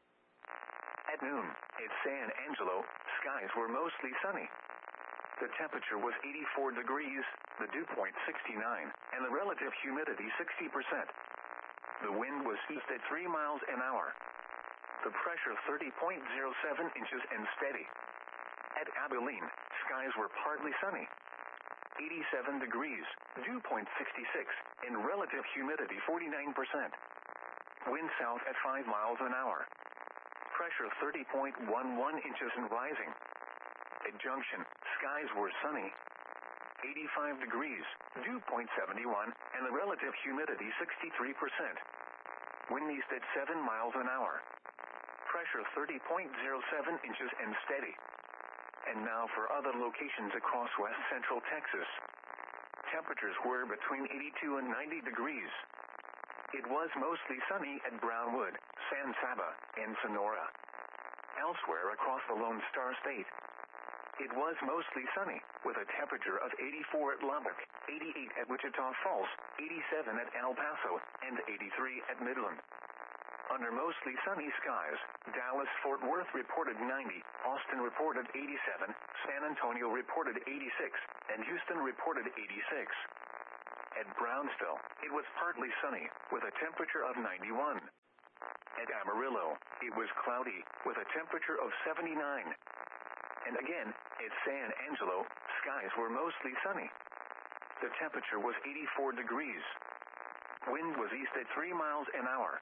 At noon, at San Angelo, skies were mostly sunny. The temperature was eighty-four degrees, the dew point sixty-nine, and the relative humidity sixty percent. The wind was east at three miles an hour. The pressure thirty point zero seven inches and steady. At Abilene, skies were partly sunny. eighty-seven degrees, dew point sixty-six, and relative humidity forty-nine percent. Wind south at five miles an hour. Pressure thirty point one one inches and rising. At Junction, skies were sunny. eighty-five degrees, dew point seventy-one, and the relative humidity sixty-three percent. Wind east at seven miles an hour. Pressure thirty point zero seven inches and steady. And now for other locations across west central Texas. Temperatures were between eighty-two and ninety degrees. It was mostly sunny at Brownwood, San Saba, and Sonora. Elsewhere across the Lone Star State, it was mostly sunny, with a temperature of eighty-four at Lubbock, eighty-eight at Wichita Falls, eighty-seven at El Paso, and eighty-three at Midland. Under mostly sunny skies, Dallas-Fort Worth reported ninety, Austin reported eighty-seven, San Antonio reported eighty-six, and Houston reported eighty-six. At Brownsville, it was partly sunny, with a temperature of ninety-one. At Amarillo, it was cloudy, with a temperature of seventy-nine. And again, at San Angelo, skies were mostly sunny. The temperature was eighty-four degrees. Wind was east at three miles an hour.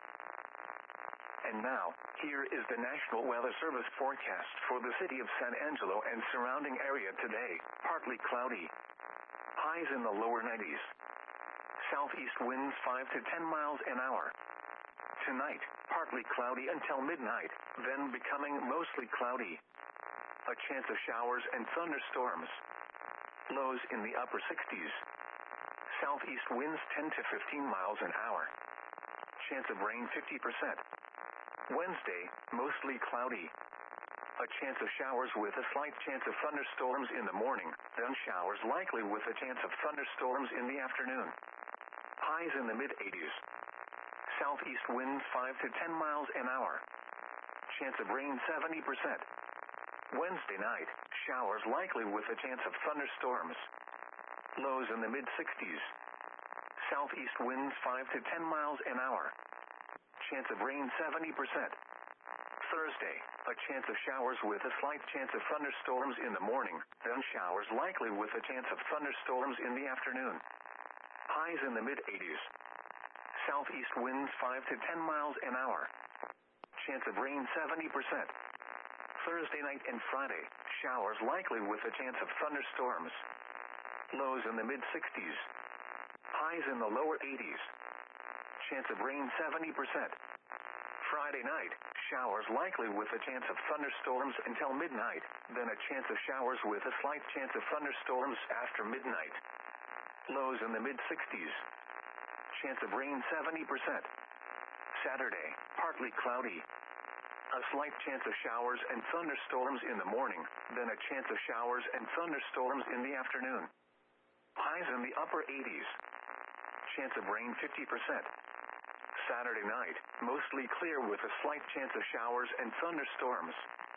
And now, here is the National Weather Service forecast for the city of San Angelo and surrounding area today. Partly cloudy. Highs in the lower nineties. Southeast winds five to ten miles an hour. Tonight, partly cloudy until midnight, then becoming mostly cloudy. A chance of showers and thunderstorms. Lows in the upper sixties. Southeast winds ten to fifteen miles an hour. Chance of rain fifty percent. Wednesday, mostly cloudy. A chance of showers with a slight chance of thunderstorms in the morning, then showers likely with a chance of thunderstorms in the afternoon. Highs in the mid-eighties. Southeast winds five to ten miles an hour. Chance of rain seventy percent. Wednesday night, showers likely with a chance of thunderstorms. Lows in the mid-sixties. Southeast winds five to ten miles an hour. Chance of rain seventy percent. Thursday, a chance of showers with a slight chance of thunderstorms in the morning, then showers likely with a chance of thunderstorms in the afternoon. Highs in the mid-eighties. Southeast winds five to ten miles an hour. Chance of rain seventy percent. Thursday night and Friday, showers likely with a chance of thunderstorms. Lows in the mid-sixties. Highs in the lower eighties. Chance of rain seventy percent. Friday night, showers likely with a chance of thunderstorms until midnight, then a chance of showers with a slight chance of thunderstorms after midnight. Lows in the mid-sixties. Chance of rain seventy percent. Saturday, partly cloudy. A slight chance of showers and thunderstorms in the morning, then a chance of showers and thunderstorms in the afternoon. Highs in the upper eighties. Chance of rain fifty percent. Saturday night, mostly clear with a slight chance of showers and thunderstorms.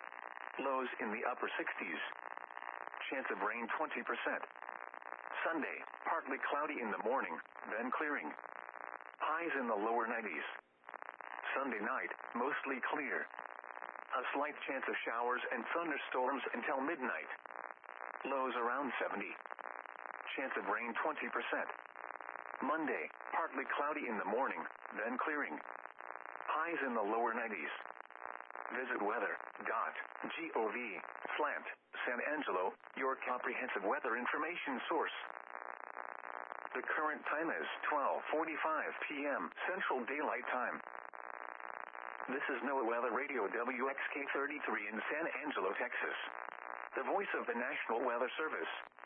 Lows in the upper sixties. Chance of rain twenty percent. Sunday, partly cloudy in the morning, then clearing. Highs in the lower nineties. Sunday night, mostly clear. A slight chance of showers and thunderstorms until midnight. Lows around seventy. Chance of rain twenty percent. Monday, partly cloudy in the morning, then clearing. Highs in the lower nineties. Visit weather dot gov slash San Angelo, your comprehensive weather information source. The current time is twelve forty-five p.m. Central Daylight Time. This is NOAA Weather Radio W X K thirty-three in San Angelo, Texas. The voice of the National Weather Service.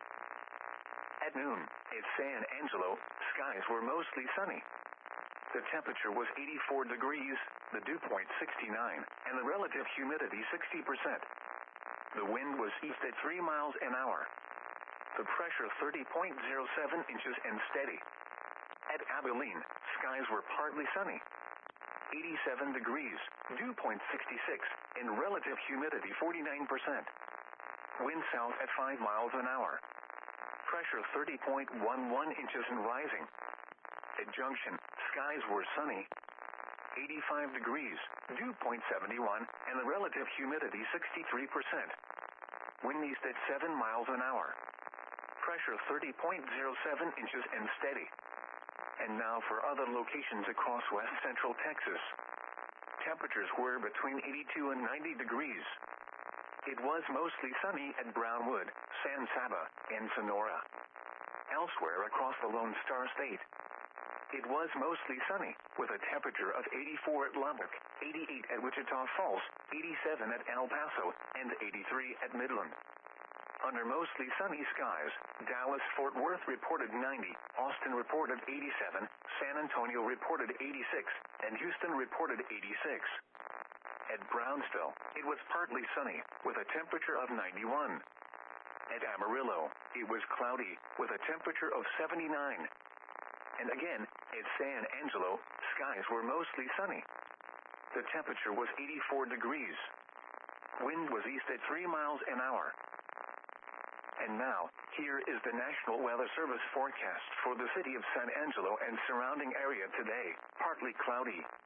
At noon, at San Angelo, skies were mostly sunny. The temperature was eighty-four degrees, the dew point sixty-nine, and the relative humidity sixty percent. The wind was east at three miles an hour. The pressure thirty point zero seven inches and steady. At Abilene, skies were partly sunny. eighty-seven degrees, dew point sixty-six, and relative humidity forty-nine percent. Wind south at five miles an hour. Pressure thirty point one one inches and rising. At Junction, skies were sunny. eighty-five degrees, dew point seventy-one, and the relative humidity sixty-three percent. Wind east at seven miles an hour. Pressure thirty point zero seven inches and steady. And now for other locations across west central Texas. Temperatures were between eighty-two and ninety degrees. It was mostly sunny at Brownwood, San Saba, and Sonora. Elsewhere across the Lone Star State, it was mostly sunny, with a temperature of eighty-four at Lubbock, eighty-eight at Wichita Falls, eighty-seven at El Paso, and eighty-three at Midland. Under mostly sunny skies, Dallas-Fort Worth reported ninety, Austin reported eighty-seven, San Antonio reported eighty-six, and Houston reported eighty-six. At Brownsville, it was partly sunny, with a temperature of ninety-one. At Amarillo, it was cloudy, with a temperature of seventy-nine. And again, at San Angelo, skies were mostly sunny. The temperature was eighty-four degrees. Wind was east at three miles an hour. And now, here is the National Weather Service forecast for the city of San Angelo and surrounding area today. Partly cloudy.